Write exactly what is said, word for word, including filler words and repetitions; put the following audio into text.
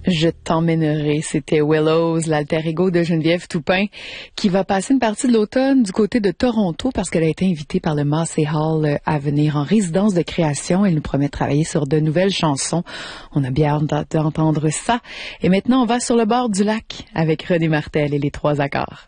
Je t'emmènerai. C'était Willows, l'alter ego de Geneviève Toupin, qui va passer une partie de l'automne du côté de Toronto parce qu'elle a été invitée par le Massey Hall à venir en résidence de création. Elle nous promet de travailler sur de nouvelles chansons. On a bien hâte d'entendre ça. Et maintenant, on va sur le bord du lac avec René Martel et les trois accords.